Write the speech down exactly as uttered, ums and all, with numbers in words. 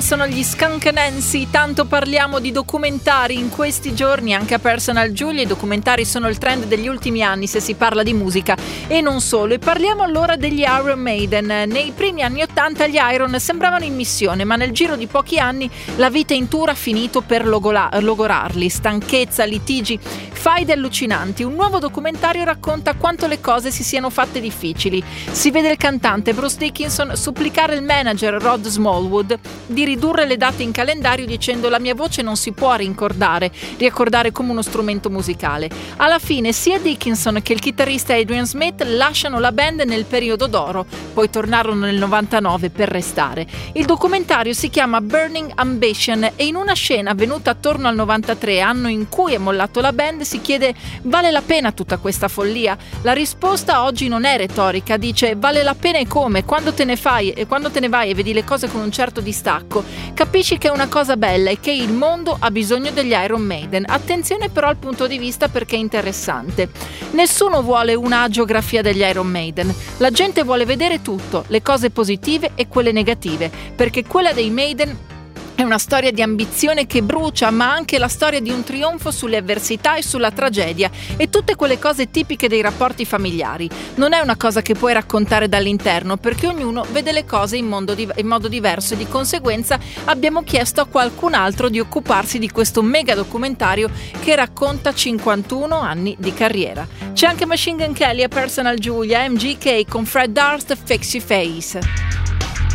Sono gli Skunk Nancy, tanto parliamo di documentari in questi giorni, anche a Personal Giulia i documentari sono il trend degli ultimi anni se si parla di musica e non solo. E parliamo allora degli Iron Maiden. Nei primi anni ottanta gli Iron sembravano in missione, ma nel giro di pochi anni la vita in tour ha finito per logola- logorarli. Stanchezza, litigi, faide allucinanti. Un nuovo documentario racconta quanto le cose si siano fatte difficili. Si vede il cantante Bruce Dickinson supplicare il manager Rod Smallwood di ridurre le date in calendario dicendo: la mia voce non si può rincordare, riaccordare come uno strumento musicale. Alla fine sia Dickinson che il chitarrista Adrian Smith lasciano la band nel periodo d'oro, poi tornarono nel novantanove per restare. Il documentario si chiama Burning Ambition e in una scena avvenuta attorno al novantatré, anno in cui è mollato la band, si chiede: vale la pena tutta questa follia? La risposta oggi non è retorica, dice: vale la pena e come? Quando te ne fai e quando te ne vai e vedi le cose con un certo distacco, capisci che è una cosa bella e che il mondo ha bisogno degli Iron Maiden. Attenzione però al punto di vista, perché è interessante. Nessuno vuole una agiografia degli Iron Maiden. La gente vuole vedere tutto, le cose positive e quelle negative, perché quella dei Maiden è una storia di ambizione che brucia, ma anche la storia di un trionfo sulle avversità e sulla tragedia e tutte quelle cose tipiche dei rapporti familiari. Non è una cosa che puoi raccontare dall'interno, perché ognuno vede le cose in, modo di- in modo diverso e di conseguenza abbiamo chiesto a qualcun altro di occuparsi di questo mega documentario che racconta cinquantuno anni di carriera. C'è anche Machine Gun Kelly a Personal Giulia, M G K con Fred Durst, Fix Your Face.